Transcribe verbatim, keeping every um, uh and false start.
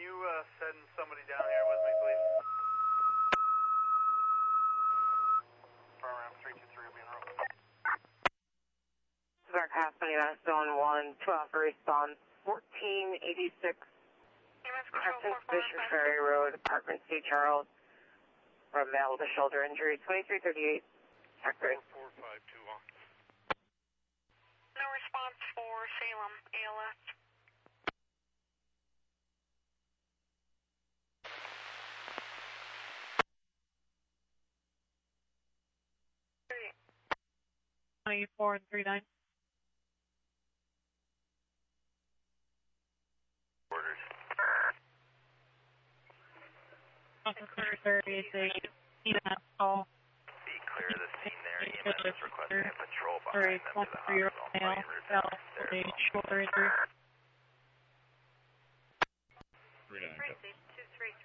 you uh, send somebody down here with me, please? Program three two three will be in row. Mark Haspany, that's zone one, two Alpha response, fourteen eighty-six, Crescent Fisher Ferry Road, Apartment C, Charles, for available shoulder injury, twenty-three thirty-eight, check rate. four five two one. No response for Salem, A L S. twenty-four and three nine. Orders. Officer thirty-eight, E M S call. Be clear of the scene there. E M S is requesting a patrol For a behind them to the twenty-three-year-old hospital. male fell with a shoulder injury. three nine. two three